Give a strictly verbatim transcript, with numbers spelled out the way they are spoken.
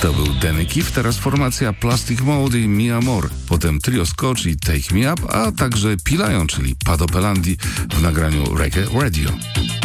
To był Danny Keefe, teraz formacja Plastic Mode i Mi Amor, potem Trio Scotch i Take Me Up, a także Pilają, czyli Pado Pelandi w nagraniu Reggae Radio.